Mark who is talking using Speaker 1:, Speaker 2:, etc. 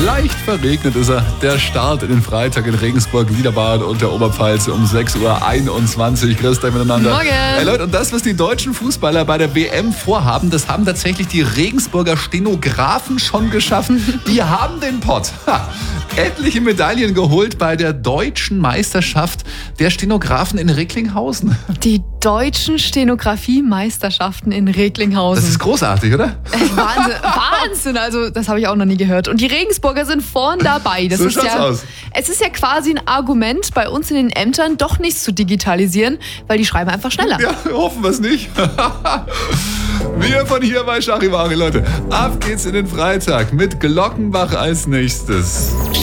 Speaker 1: Leicht verregnet ist er. Der Start in den Freitag in Regensburg, Niederbayern und der Oberpfalz um 6:21 Uhr. Grüßt euch miteinander.
Speaker 2: Morgen.
Speaker 1: Hey Leute, und das, was die deutschen Fußballer bei der WM vorhaben, das haben tatsächlich die Regensburger Stenografen schon geschafft. Die haben den Pott. Etliche Medaillen geholt bei der deutschen Meisterschaft der Stenografen in Recklinghausen.
Speaker 2: Die deutschen Stenografie-Meisterschaften in Recklinghausen.
Speaker 1: Das ist großartig, oder?
Speaker 2: Wahnsinn, Wahnsinn, also das habe ich auch noch nie gehört. Und die Regensburger sind vorn dabei. Das
Speaker 1: So
Speaker 2: ist
Speaker 1: schaut's aus.
Speaker 2: Es ist ja quasi ein Argument, bei uns in den Ämtern doch nichts zu digitalisieren, weil die schreiben einfach schneller.
Speaker 1: Ja, hoffen wir es nicht. Wir von hier bei Charivari, Leute. Ab geht's in den Freitag mit Glockenbach als nächstes.